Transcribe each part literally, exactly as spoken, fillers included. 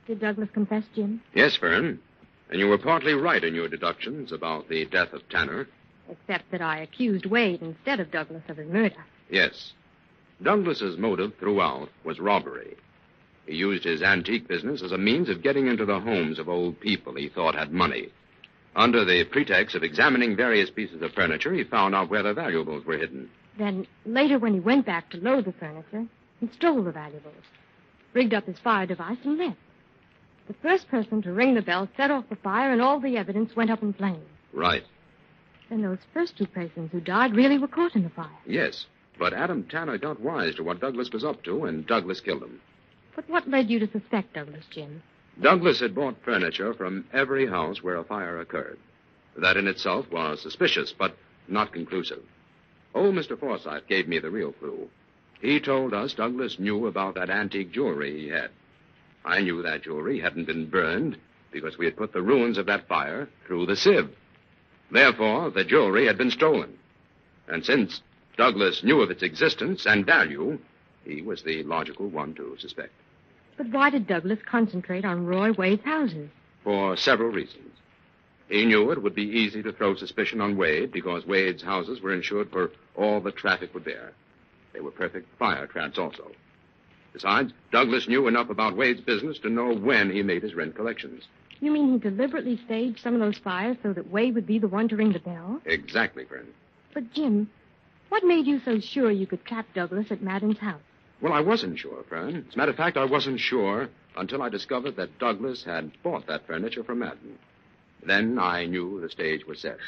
Did Douglas confess, Jim? Yes, Fern. And you were partly right in your deductions about the death of Tanner. Except that I accused Wade instead of Douglas of his murder. Yes. Douglas's motive throughout was robbery. He used his antique business as a means of getting into the homes of old people he thought had money. Under the pretext of examining various pieces of furniture, he found out where the valuables were hidden. Then, later when he went back to load the furniture, he stole the valuables, rigged up his fire device, and left. The first person to ring the bell set off the fire, and all the evidence went up in flames. Right. Then those first two persons who died really were caught in the fire. Yes, but Adam Tanner got wise to what Douglas was up to, and Douglas killed him. But what led you to suspect Douglas, Jim? Douglas had bought furniture from every house where a fire occurred. That in itself was suspicious, but not conclusive. Old Mister Forsythe gave me the real clue. He told us Douglas knew about that antique jewelry he had. I knew that jewelry hadn't been burned because we had put the ruins of that fire through the sieve. Therefore, the jewelry had been stolen. And since Douglas knew of its existence and value, he was the logical one to suspect. But why did Douglas concentrate on Roy Wade's houses? For several reasons. He knew it would be easy to throw suspicion on Wade because Wade's houses were insured for all the traffic would bear. They were perfect fire traps also. Besides, Douglas knew enough about Wade's business to know when he made his rent collections. You mean he deliberately staged some of those fires so that Wade would be the one to ring the bell? Exactly, Fern. But, Jim, what made you so sure you could trap Douglas at Madden's house? Well, I wasn't sure, Fern. As a matter of fact, I wasn't sure until I discovered that Douglas had bought that furniture from Madden. Then I knew the stage was set.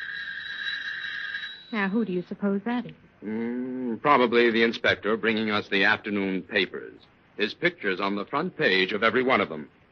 Now, who do you suppose that is? Mm, probably the inspector bringing us the afternoon papers. His picture's on the front page of every one of them.